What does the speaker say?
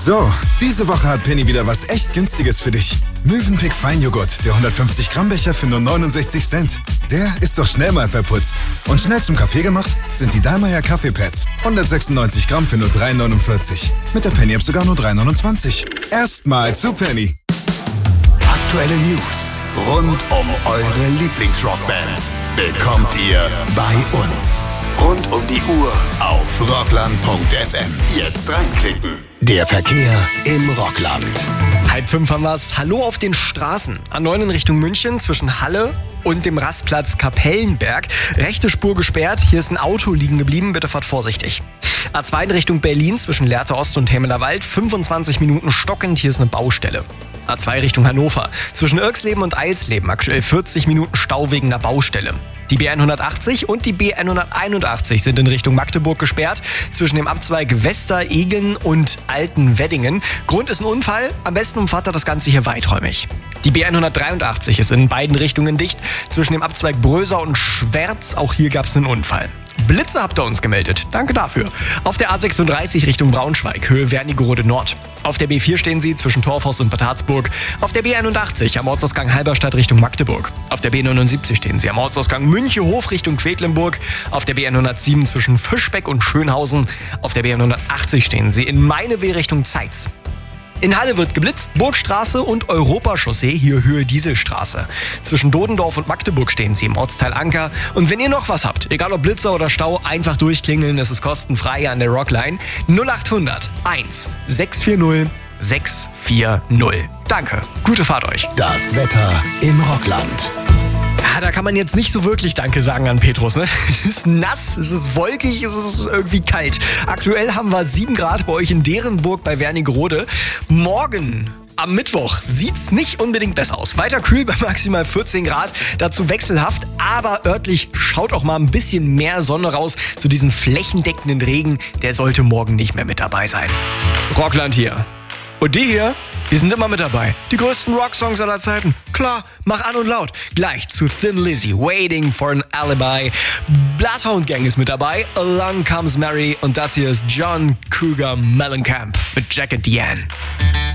So, diese Woche hat Penny wieder was echt Günstiges für dich. Mövenpick Feinjoghurt, der 150 Gramm Becher für nur 69 Cent. Der ist doch schnell mal verputzt. Und schnell zum Kaffee gemacht sind die Dallmayr Kaffeepads. 196 Gramm für nur 3,49. Mit der Penny-App sogar nur 3,29. Erstmal zu Penny. Aktuelle News rund um eure Lieblingsrockbands bekommt ihr bei uns. Rund um die Uhr auf rockland.fm. Jetzt reinklicken. Der Verkehr im Rockland. 4:30 haben wir's. Hallo auf den Straßen. A9 in Richtung München zwischen Halle und dem Rastplatz Kapellenberg. Rechte Spur gesperrt. Hier ist ein Auto liegen geblieben. Bitte fahrt vorsichtig. A2 in Richtung Berlin zwischen Lehrte Ost und Hemeler Wald. 25 Minuten stockend. Hier ist eine Baustelle. A2 Richtung Hannover. Zwischen Irksleben und Eilsleben aktuell 40 Minuten Stau wegen einer Baustelle. Die B180 und die B181 sind in Richtung Magdeburg gesperrt. Zwischen dem Abzweig Wester-Egeln und Alten-Weddingen. Grund ist ein Unfall. Am besten umfahrt ihr das Ganze hier weiträumig. Die B183 ist in beiden Richtungen dicht. Zwischen dem Abzweig Bröser und Schwerz. Auch hier gab es einen Unfall. Blitze habt ihr uns gemeldet. Danke dafür. Auf der A36 Richtung Braunschweig, Höhe Wernigerode Nord. Auf der B4 stehen sie zwischen Torfhaus und Bad Harzburg. Auf der B81 am Ortsausgang Halberstadt Richtung Magdeburg. Auf der B79 stehen sie am Ortsausgang Münchehof Richtung Quedlinburg. Auf der B107 zwischen Fischbeck und Schönhausen. Auf der B180 stehen sie in Meinewe Richtung Zeitz. In Halle wird geblitzt, Burgstraße und Europachaussee, hier Höhe Dieselstraße. Zwischen Dodendorf und Magdeburg stehen sie im Ortsteil Anker. Und wenn ihr noch was habt, egal ob Blitzer oder Stau, einfach durchklingeln, es ist kostenfrei an der Rockline 0800 1 640 640. Danke, gute Fahrt euch. Das Wetter im Rockland. Ja, da kann man jetzt nicht so wirklich Danke sagen an Petrus, ne? Es ist nass, es ist wolkig, es ist irgendwie kalt. Aktuell haben wir 7 Grad bei euch in Derenburg bei Wernigerode. Morgen am Mittwoch sieht's nicht unbedingt besser aus. Weiter kühl bei maximal 14 Grad, dazu wechselhaft, aber örtlich schaut auch mal ein bisschen mehr Sonne raus. So diesen flächendeckenden Regen, der sollte morgen nicht mehr mit dabei sein. Rockland hier. Und die hier, die sind immer mit dabei. Die größten Rocksongs aller Zeiten. Klar, mach an und laut. Gleich zu Thin Lizzy, Waiting for an Alibi. Bloodhound Gang ist mit dabei. Along Comes Mary. Und das hier ist John Cougar Mellencamp mit Jack and Diane.